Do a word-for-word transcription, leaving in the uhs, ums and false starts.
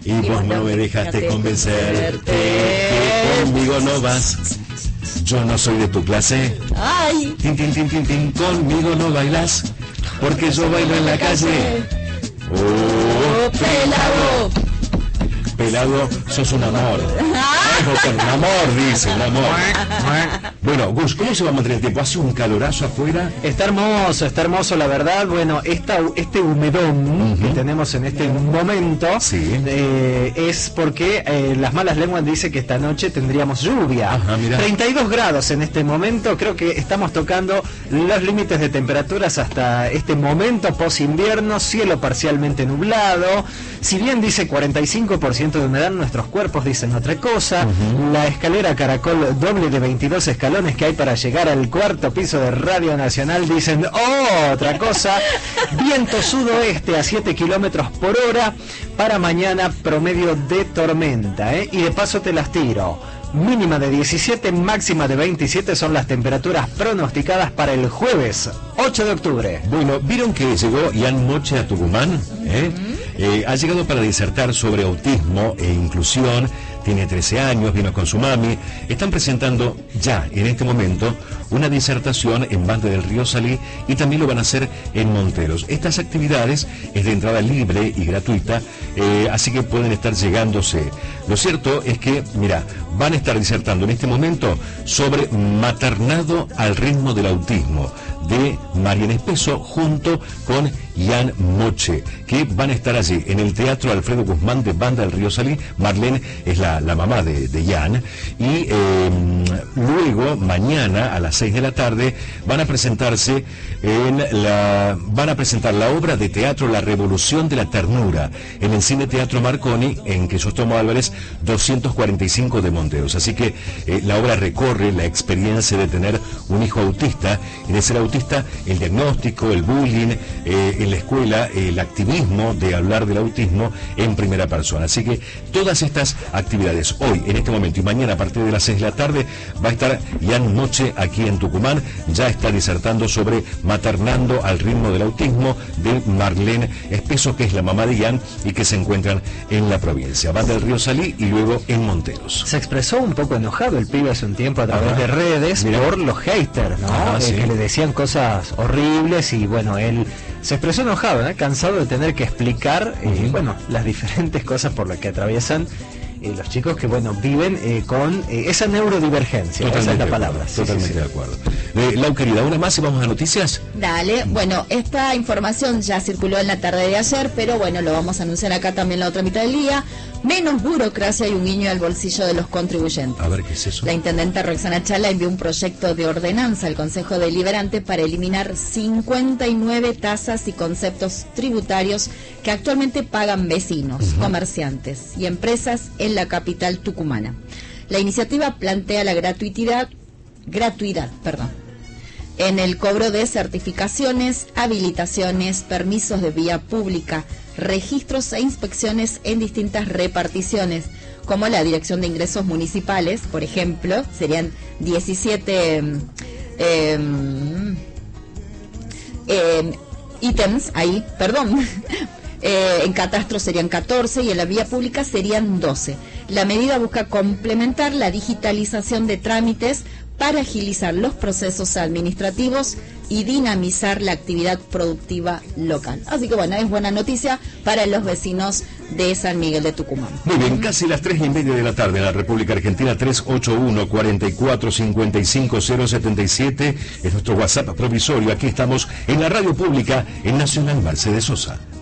y vos no me dejaste convencerte, que conmigo no vas. Yo no soy de tu clase. Ay. Tin, tin, tin, tin, tin, conmigo no bailas, porque yo bailo en la calle. Oh, pelado. Pelado, sos un amor. Un amor, dice, un amor. Bueno, Gus, ¿cómo se va a mantener el tiempo? ¿Hace un calorazo afuera? Está hermoso, está hermoso, la verdad. Bueno, esta, este humedón uh-huh. que tenemos en este momento sí. eh, es porque eh, las malas lenguas dicen que esta noche tendríamos lluvia. Ajá, treinta y dos grados en este momento. Creo que estamos tocando los límites de temperaturas hasta este momento post-invierno. Cielo parcialmente nublado. Si bien dice cuarenta y cinco por ciento de humedad, nuestros cuerpos dicen otra cosa. Uh-huh. La escalera caracol doble de veintidós escalones que hay para llegar al cuarto piso de Radio Nacional dicen oh, otra cosa. Viento sudoeste a siete kilómetros por hora para mañana, promedio de tormenta, ¿eh? Y de paso te las tiro. Mínima de diecisiete, máxima de veintisiete son las temperaturas pronosticadas para el jueves ocho de octubre. Bueno, ¿vieron que llegó Ian Moche a Tucumán? ¿Eh? Eh, ha llegado para disertar sobre autismo e inclusión. Tiene trece años, vino con su mami. Están presentando ya, en este momento, una disertación en Banda del Río Salí y también lo van a hacer en Monteros. Estas actividades es de entrada libre y gratuita, eh, así que pueden estar llegándose. Lo cierto es que, mira, van a estar disertando en este momento sobre maternado al ritmo del autismo, de Mariana Espeso junto con Ian Moche, que van a estar allí en el Teatro Alfredo Guzmán de Banda del Río Salí. Marlene es la, la mamá de, de Ian, y eh, luego mañana a las seis de la tarde van a presentarse en la van a presentar la obra de teatro La Revolución de la Ternura en el Cine Teatro Marconi en Crisóstomo Álvarez doscientos cuarenta y cinco de Monteros. Así que eh, la obra recorre la experiencia de tener un hijo autista y de ser autista, el diagnóstico, el bullying eh, en la escuela, el activismo de hablar del autismo en primera persona. Así que todas estas actividades hoy, en este momento y mañana a partir de las seis de la tarde va a estar Ian Moche aquí en Tucumán. Ya está disertando sobre maternando al ritmo del autismo de Marlene Espeso, que es la mamá de Ian y que se encuentran en la provincia. Banda del Río Salí y luego en Monteros. Se expresó un poco enojado el pibe hace un tiempo a través Ajá. de redes Mira. por los haters, ¿no? Ajá, eh, sí. Que le decían cosas horribles y bueno, él se expresó enojado, ¿eh? Cansado de tener que explicar eh, uh-huh. bueno, las diferentes cosas por las que atraviesan eh, los chicos que bueno viven eh, con eh, esa neurodivergencia. Totalmente esa es la palabra. Sí, totalmente sí, sí. de acuerdo. Eh, Lau, querida, una más y vamos a noticias. Dale, bueno, esta información ya circuló en la tarde de ayer, pero bueno, lo vamos a anunciar acá también la otra mitad del día. Menos burocracia y un guiño al bolsillo de los contribuyentes. A ver, ¿qué es eso? La intendenta Roxana Chala envió un proyecto de ordenanza al Consejo Deliberante para eliminar cincuenta y nueve tasas y conceptos tributarios que actualmente pagan vecinos, uh-huh. comerciantes y empresas en la capital tucumana. La iniciativa plantea la gratuidad, gratuidad, perdón, en el cobro de certificaciones, habilitaciones, permisos de vía pública, registros e inspecciones en distintas reparticiones, como la Dirección de Ingresos Municipales, por ejemplo, serían diecisiete eh, eh, ítems ahí, perdón, eh, en catastro serían catorce y en la vía pública serían doce. La medida busca complementar la digitalización de trámites para agilizar los procesos administrativos y dinamizar la actividad productiva local. Así que bueno, es buena noticia para los vecinos de San Miguel de Tucumán. Muy bien, casi las tres y media de la tarde en la República Argentina. Tres ocho uno, cuatro cuatro, cinco cinco, cero siete siete es nuestro WhatsApp provisorio. Aquí estamos en la radio pública en Nacional Mercedes Sosa.